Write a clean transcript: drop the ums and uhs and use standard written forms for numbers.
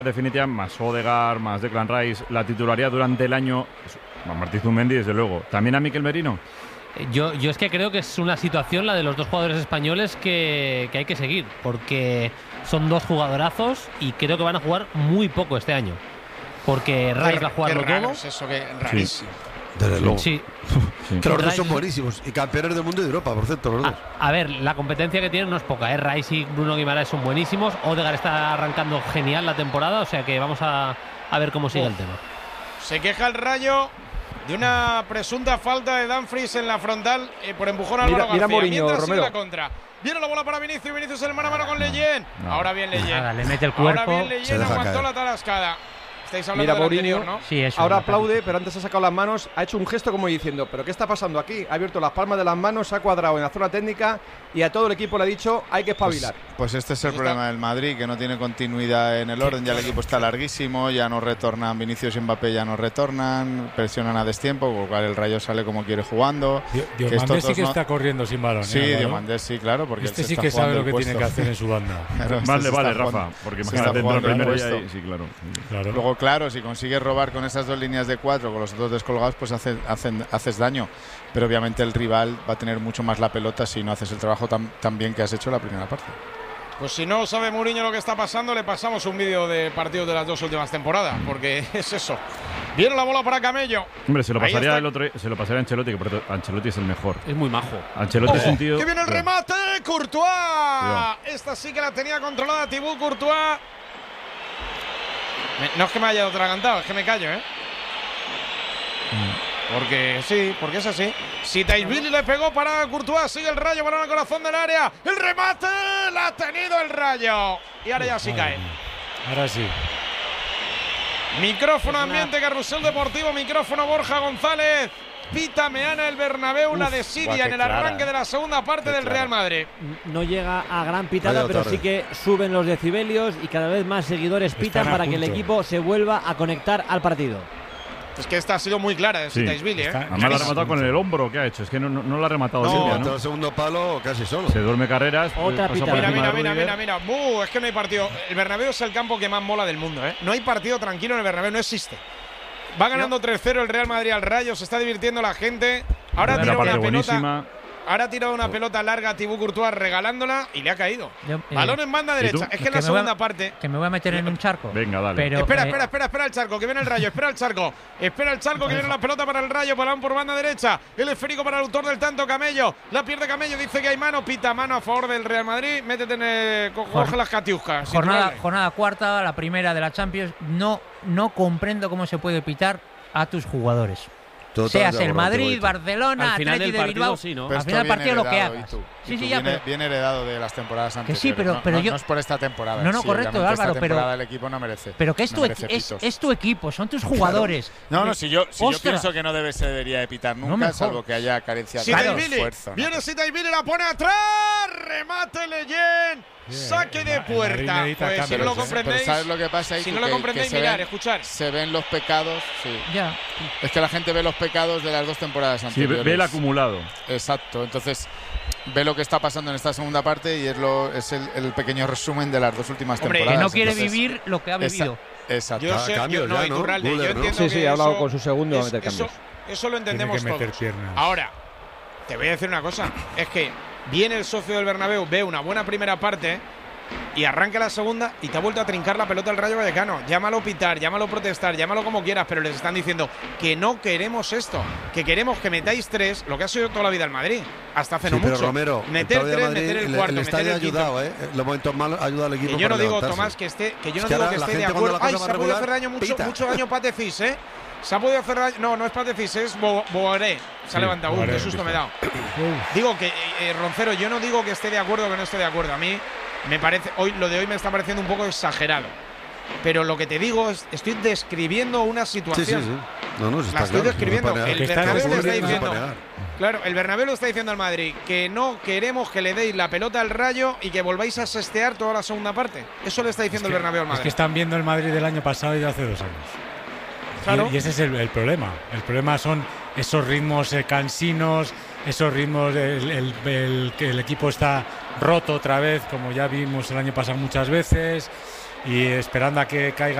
definitiva, más Odegaard, más Declan Rice, la titularidad durante el año, a Martí Zumendi, desde luego. ¿También a Mikel Merino? Yo es que creo que es una situación, la de los dos jugadores españoles, que hay que seguir, porque son dos jugadorazos y creo que van a jugar muy poco este año. Porque Rice va a jugarlo todo. Es eso, que rarísimo. Desde luego. Sí. Que los dos son buenísimos y campeones del mundo y de Europa, por cierto, los dos. A ver, la competencia que tienen no es poca, ¿eh? Rice y Bruno Guimaraes son buenísimos. Odegaard está arrancando genial la temporada, o sea que vamos a ver cómo sigue el tema. Se queja el Rayo de una presunta falta de Dumfries en la frontal por empujón a Álvaro García. Mourinho, mientras Romero. sigue la contra. Viene la bola para Vinicius. Vinicius el mano a mano con Leyen. Ahora bien Leyen. Nada, le mete el cuerpo. Ahora bien Leyen, aguantó la tarascada. Estáis hablando Mira, del Mourinho, anterior, ¿no? Sí, eso. ahora aplaude, pero antes ha sacado las manos, ha hecho un gesto como diciendo, ¿pero qué está pasando aquí? Ha abierto las palmas de las manos, ha cuadrado en la zona técnica y a todo el equipo le ha dicho, hay que espabilar. Pues este es el problema del Madrid, que no tiene continuidad en el orden. Ya el equipo está larguísimo, ya no retornan, Vinicius y Mbappé ya no retornan, presionan a destiempo, con lo cual el Rayo sale como quiere jugando. Diomandé sí que está corriendo sin balón. Sí, Diomandé sí, claro, porque este sí que sabe lo que tiene que hacer en su banda. Vale, Rafa, porque imagínate dentro del primero ya hay, sí, claro. Luego, claro, si consigues robar con esas dos líneas de 4, con los dos descolgados, pues haces daño. Pero obviamente el rival va a tener mucho más la pelota si no haces el trabajo tan bien que has hecho en la primera parte. Pues si no sabe Mourinho lo que está pasando, le pasamos un vídeo de partidos de las dos últimas temporadas, porque es eso. Viene la bola para Camello. Hombre, se lo pasaría a Ancelotti, que por cierto, Ancelotti es el mejor. Es muy majo. Ancelotti es un tío. ¡Que viene el remate! ¡Courtois! Cuidado. Esta sí que la tenía controlada Thibaut Courtois. No es que me haya atragantado, es que me callo, ¿eh? Porque sí, porque es así. Si Taisvili le pegó para Courtois, sigue el Rayo, balón al corazón del área. ¡El remate! ¡La ha tenido el Rayo! Y ahora ya sí cae. Ahora sí. Micrófono ambiente, carrusel deportivo, micrófono Borja González. Pita Meana el Bernabéu, la de Siria en el arranque de la segunda parte del Real Madrid. No llega a gran pitada, pero sí que suben los decibelios y cada vez más seguidores pitan para que el equipo se vuelva a conectar al partido. Es que esta ha sido muy clara de Taisvili, ¿eh? Además la ha rematado con el hombro que ha hecho. Es que no la ha rematado Silvia, ¿no? El segundo palo casi solo. Se duerme carreras. Otra pitada. Mira. Es que no hay partido. El Bernabéu es el campo que más mola del mundo, ¿eh? No hay partido tranquilo en el Bernabéu, no existe. Va ganando 3-0 el Real Madrid al Rayo, se está divirtiendo la gente. Ahora tira una pelota. Ahora ha tirado una pelota larga a Thibaut Courtois regalándola y le ha caído. Balón en banda derecha. Es que en la segunda parte. Que me voy a meter en un charco. Venga, dale. Pero, espera el charco, que viene el Rayo. Espera el charco, que viene la pelota para el Rayo. Balón por banda derecha. El esférico para el autor del tanto, Camello. La pierde Camello, dice que hay mano. Pita mano a favor del Real Madrid. Métete en coge las catiuscas. Jornada cuarta, la primera de la Champions. No comprendo cómo se puede pitar a tus jugadores. Seas el Madrid, Barcelona, Atleti de Bilbao. Sí, ¿no? Al final del partido lo que hagas. Viene heredado de las temporadas anteriores. Que sí, pero no es por esta temporada. No, correcto, Álvaro, pero el equipo no merece. Pero que es tu equipo, son tus jugadores. No, si yo pienso que no debería de pitar nunca, salvo que haya carencia de esfuerzo. Viene Taisvili, la pone atrás, remate Leyen. Saque de puerta. Pues si no lo comprendéis, ¿sabes lo que pasa ahí? Si no lo comprendéis, mirar, escuchar. Se ven los pecados, sí. Ya. Es que la gente ve los pecados de las dos temporadas anteriores. Sí, ve el acumulado. Exacto, entonces ve lo que está pasando en esta segunda parte y es el pequeño resumen de las dos últimas temporadas. Que no quiere vivir lo que ha vivido. Exacto. Yo entiendo Sí, ha hablado con su segundo a meter cambios. Eso lo entendemos todos. Piernas. Ahora, te voy a decir una cosa. Es que viene el socio del Bernabéu, ve una buena primera parte y arranca la segunda y te ha vuelto a trincar la pelota el Rayo Vallecano. Llámalo pitar, llámalo protestar, llámalo como quieras, pero les están diciendo que no queremos esto, que queremos que metáis 3, lo que ha sido toda la vida el Madrid, hasta hace no pero mucho. Romero, meter 3, meter el cuarto, el meter el ayudado, los momentos malos ayuda al equipo. Que yo no digo, Tomás, que yo no digo que esté de acuerdo. Ay, se ha podido hacer daño, mucho daño Patecis, ¿eh? Se ha podido hacer daño. No es Patecis, es Boaré. Se ha levantado. Qué susto me he dado. Digo que, Roncero, yo no digo que esté de acuerdo o que no esté de acuerdo. A mí me parece, lo de hoy me está pareciendo un poco exagerado. Pero lo que te digo es, estoy describiendo una situación. Sí. No, la estoy describiendo. El Bernabéu le está diciendo. Claro, el Bernabéu lo está diciendo al Madrid, que no queremos que le deis la pelota al Rayo y que volváis a sestear toda la segunda parte. Eso le está diciendo el Bernabéu al Madrid. Es que están viendo el Madrid del año pasado y de hace 2 años. Claro. Y ese es el problema. El problema son esos ritmos cansinos, esos ritmos que el equipo está roto otra vez, como ya vimos el año pasado muchas veces. y esperando a que caiga